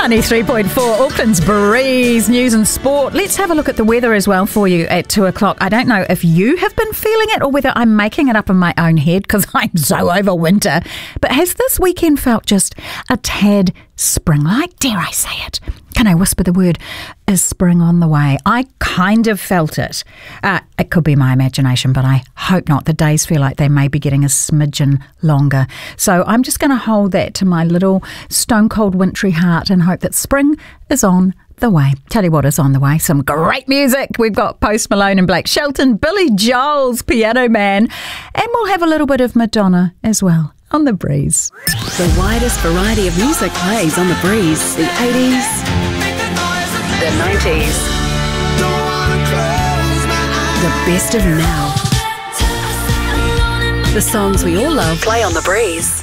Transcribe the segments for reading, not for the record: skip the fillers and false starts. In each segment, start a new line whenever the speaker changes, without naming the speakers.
93.4 Auckland's Breeze, news and sport. Let's have a look at the weather as well for you at 2 o'clock. I don't know if you have been feeling it or whether I'm making it up in my own head because I'm so over winter. But has this weekend felt just a tad spring-like? Dare I say it? Can I whisper the word? Is spring on the way? I kind of felt it. It could be my imagination, but I hope not. The days feel like they may be getting a smidgen longer. So I'm just going to hold that to my little stone-cold wintry heart and hope that spring is on the way. Tell you what is on the way. Some great music. We've got Post Malone and Blake Shelton, Billy Joel's Piano Man, and we'll have a little bit of Madonna as well on The Breeze.
The widest variety of music plays on The Breeze. The 80s, the 90s, the best of now. The songs we all love play on The Breeze.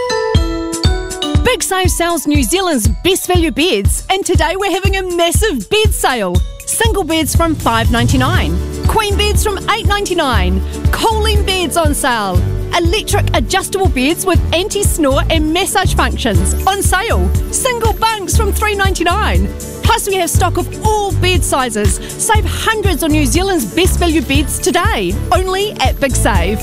Big Save sells New Zealand's best value beds, and today we're having a massive bed sale. Single beds from $5.99, queen beds from $8.99, Colleen beds on sale, electric adjustable beds with anti-snore and massage functions on sale, single bunks from $3.99. Plus we have stock of all bed sizes. Save hundreds on New Zealand's best value beds today, only at Big Save.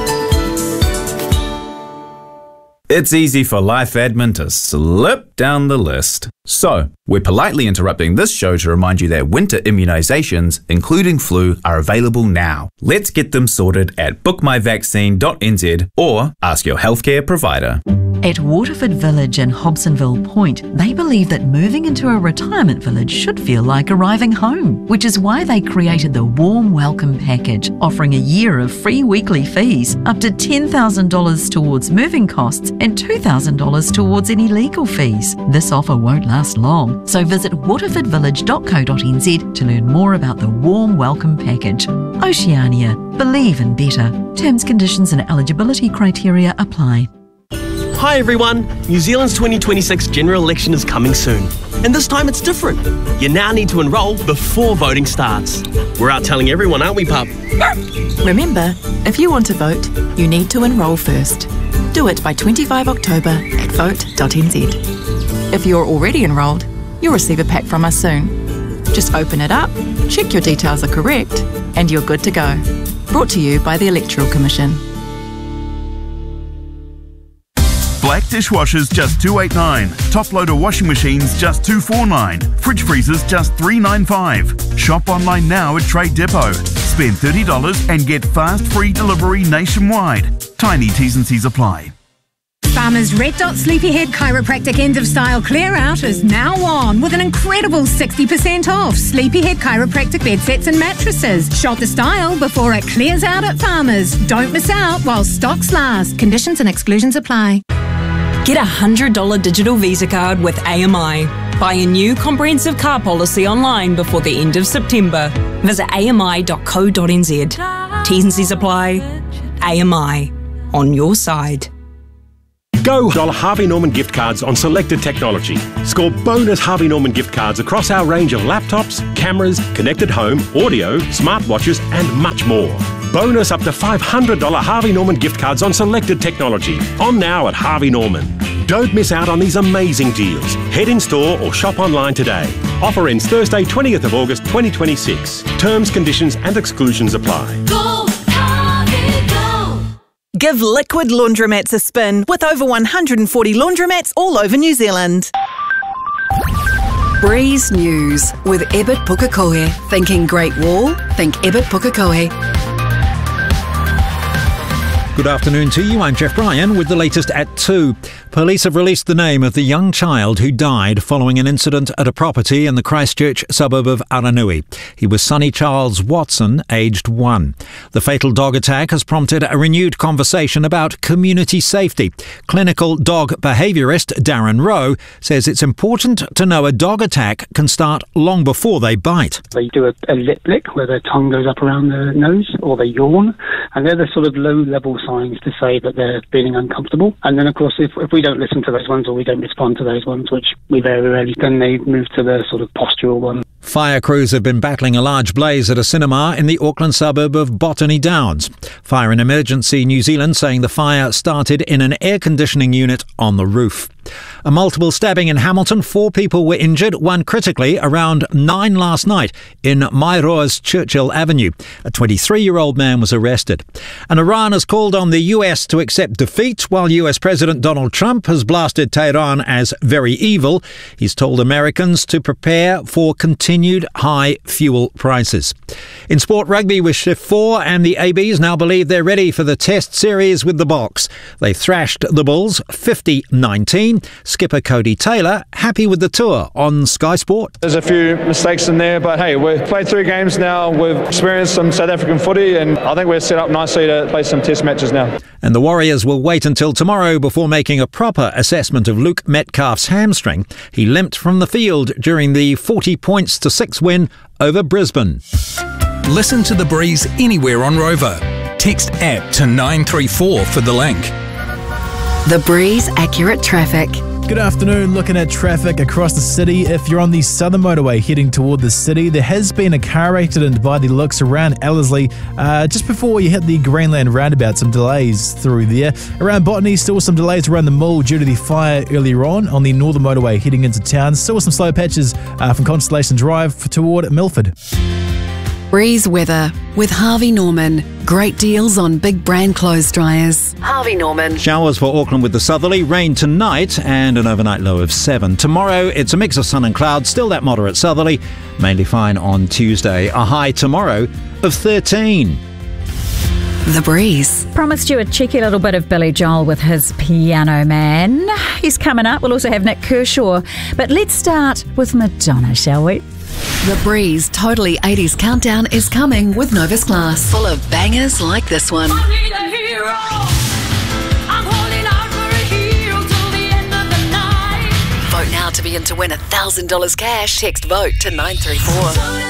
It's easy for Life Admin to slip down the list. So, we're politely interrupting this show to remind you that winter immunisations, including flu, are available now. Let's get them sorted at bookmyvaccine.nz or ask your healthcare provider.
At Waterford Village in Hobsonville Point, they believe that moving into a retirement village should feel like arriving home, which is why they created the Warm Welcome Package, offering a year of free weekly fees, up to $10,000 towards moving costs and $2,000 towards any legal fees. This offer won't last long, so visit waterfordvillage.co.nz to learn more about the Warm Welcome Package. Oceania. Believe in better. Terms, conditions and eligibility criteria apply.
Hi everyone, New Zealand's 2026 general election is coming soon. And this time it's different. You now need to enrol before voting starts. We're out telling everyone, aren't we, pup?
Remember, if you want to vote, you need to enrol first. Do it by 25 October at vote.nz. If you're already enrolled, you'll receive a pack from us soon. Just open it up, check your details are correct, and you're good to go. Brought to you by the Electoral Commission.
Black dishwashers just $2.89. Top loader washing machines just $2.49. Fridge freezers just $3.95. Shop online now at Trade Depot. Spend $30 and get fast free delivery nationwide. Tiny T's and C's apply.
Farmers Red Dot Sleepyhead Chiropractic End of Style Clear Out is now on with an incredible 60% off Sleepyhead Chiropractic bed sets and mattresses. Shop the style before it clears out at Farmers. Don't miss out while stocks last. Conditions and exclusions apply.
Get a $100 digital Visa card with AMI. Buy a new comprehensive car policy online before the end of September. Visit ami.co.nz. T's and C's apply. AMI. On your side.
Go Harvey Norman gift cards on selected technology. Score bonus Harvey Norman gift cards across our range of laptops, cameras, connected home, audio, smartwatches and much more. Bonus up to $500 Harvey Norman gift cards on selected technology. On now at Harvey Norman. Don't miss out on these amazing deals. Head in store or shop online today. Offer ends Thursday 20th of August 2026. Terms, conditions and exclusions apply.
Go Harvey, go!
Give Liquid Laundromats a spin with over 140 laundromats all over New Zealand.
Breeze News with Ebert Pukekohe. Thinking Great Wall? Think Ebert Pukekohe.
Good afternoon to you. I'm Jeff Bryan with the latest at 2. Police have released the name of the young child who died following an incident at a property in the Christchurch suburb of Aranui. He was Sonny Charles Watson, aged 1. The fatal dog attack has prompted a renewed conversation about community safety. Clinical dog behaviourist Darren Rowe says it's important to know a dog attack can start long before they bite.
They do a lip lick where their tongue goes up around the nose, or they yawn, and they're the sort of low-level signs to say that they're feeling uncomfortable. And then, of course, if we don't listen to those ones or we don't respond to those ones, which we very rarely, then they move to the sort of postural one.
Fire crews have been battling a large blaze at a cinema in the Auckland suburb of Botany Downs. Fire and Emergency New Zealand saying the fire started in an air conditioning unit on the roof. A multiple stabbing in Hamilton. 4 people were injured, one critically, around 9 last night in Mairoa's Churchill Avenue. A 23-year-old man was arrested. And Iran has called on the US to accept defeat, while US President Donald Trump has blasted Tehran as very evil. He's told Americans to prepare for continued high fuel prices. In sport rugby with Shift 4, and the ABs now believe they're ready for the Test series with the Boks. They thrashed the Bulls 50-19. Skipper Cody Taylor happy with the tour on Sky Sport.
There's a few mistakes in there, but hey, we've played 3 games now. We've experienced some South African footy, and I think we're set up nicely to play some Test matches now.
And the Warriors will wait until tomorrow before making a proper assessment of Luke Metcalf's hamstring. He limped from the field during the 40-6 win over Brisbane.
Listen to The Breeze anywhere on Rover. Text app to 934 for the link.
The Breeze Accurate Traffic.
Good afternoon. Looking at traffic across the city. If you're on the Southern Motorway heading toward the city, there has been a car accident by the looks around Ellerslie just before you hit the Greenland roundabout. Some delays through there. Around Botany, still some delays around the mall due to the fire earlier on the Northern Motorway heading into town. Still some slow patches from Constellation Drive toward Milford.
Breeze weather with Harvey Norman. Great deals on big brand clothes dryers. Harvey Norman.
Showers for Auckland with the southerly, rain tonight and an overnight low of 7. Tomorrow it's a mix of sun and clouds, still that moderate southerly, mainly fine on Tuesday. A high tomorrow of 13.
The Breeze.
Promised you a cheeky little bit of Billy Joel with his Piano Man. He's coming up. We'll also have Nick Kershaw. But let's start with Madonna, shall we?
The Breeze Totally 80s Countdown is coming with Novus Glass. Full of bangers like this one. Vote now to be in to win $1,000 cash. Text VOTE to 934.